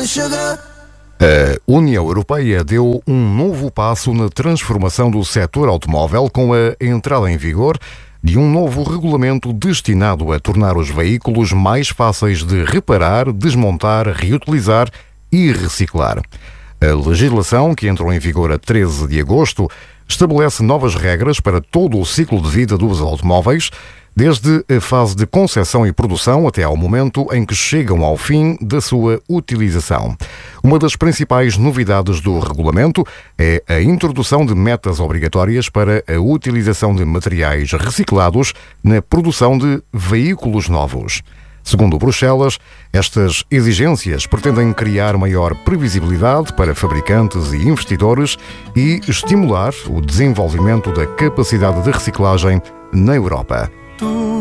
A União Europeia deu um novo passo na transformação do setor automóvel com a entrada em vigor de um novo regulamento destinado a tornar os veículos mais fáceis de reparar, desmontar, reutilizar e reciclar. A legislação, que entrou em vigor a 13 de agosto, estabelece novas regras para todo o ciclo de vida dos automóveis, desde a fase de concepção e produção até ao momento em que chegam ao fim da sua utilização. Uma das principais novidades do regulamento é a introdução de metas obrigatórias para a utilização de materiais reciclados na produção de veículos novos. Segundo Bruxelas, estas exigências pretendem criar maior previsibilidade para fabricantes e investidores e estimular o desenvolvimento da capacidade de reciclagem na Europa.